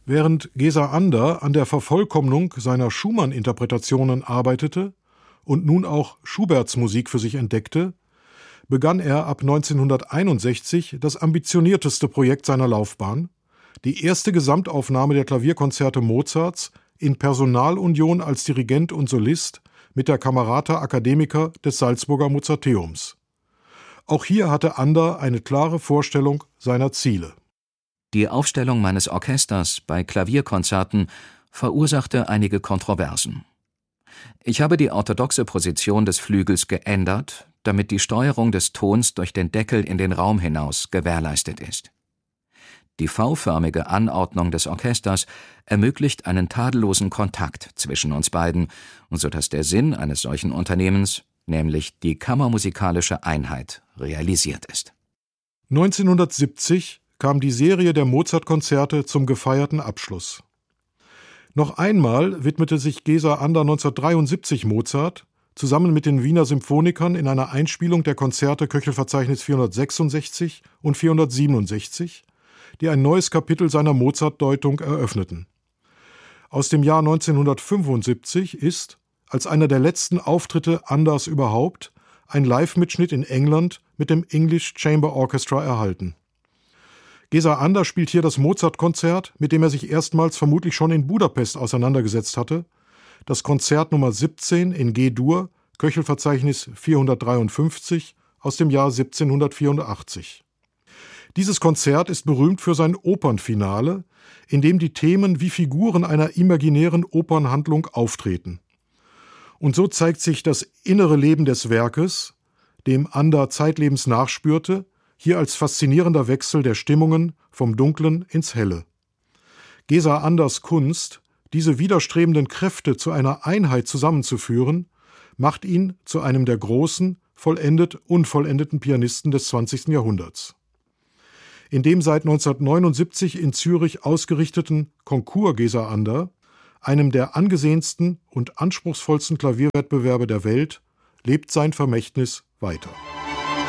Während Gesa Ander an der Vervollkommnung seiner Schumann-Interpretationen arbeitete und nun auch Schuberts Musik für sich entdeckte, begann er ab 1961 das ambitionierteste Projekt seiner Laufbahn, die erste Gesamtaufnahme der Klavierkonzerte Mozarts in Personalunion als Dirigent und Solist mit der Camerata Academica des Salzburger Mozarteums. Auch hier hatte Ander eine klare Vorstellung seiner Ziele. Die Aufstellung meines Orchesters bei Klavierkonzerten verursachte einige Kontroversen. Ich habe die orthodoxe Position des Flügels geändert, damit die Steuerung des Tons durch den Deckel in den Raum hinaus gewährleistet ist. Die V-förmige Anordnung des Orchesters ermöglicht einen tadellosen Kontakt zwischen uns beiden, sodass der Sinn eines solchen Unternehmens, nämlich die kammermusikalische Einheit, realisiert ist. 1970 kam die Serie der Mozart-Konzerte zum gefeierten Abschluss. Noch einmal widmete sich Gesa Ander 1973 Mozart, zusammen mit den Wiener Symphonikern in einer Einspielung der Konzerte Köchelverzeichnis 466 und 467, die ein neues Kapitel seiner Mozart-Deutung eröffneten. Aus dem Jahr 1975 ist, als einer der letzten Auftritte Anders überhaupt, ein Live-Mitschnitt in England mit dem English Chamber Orchestra erhalten. Gesa Ander spielt hier das Mozart-Konzert, mit dem er sich erstmals vermutlich schon in Budapest auseinandergesetzt hatte, das Konzert Nummer 17 in G-Dur, Köchelverzeichnis 453 aus dem Jahr 1784. Dieses Konzert ist berühmt für sein Opernfinale, in dem die Themen wie Figuren einer imaginären Opernhandlung auftreten. Und so zeigt sich das innere Leben des Werkes, dem Ander zeitlebens nachspürte, hier als faszinierender Wechsel der Stimmungen vom Dunklen ins Helle. Gesa Anders Kunst, diese widerstrebenden Kräfte zu einer Einheit zusammenzuführen, macht ihn zu einem der großen, vollendet-unvollendeten Pianisten des 20. Jahrhunderts. In dem seit 1979 in Zürich ausgerichteten Concours Gesa Ander, einem der angesehensten und anspruchsvollsten Klavierwettbewerbe der Welt, lebt sein Vermächtnis weiter.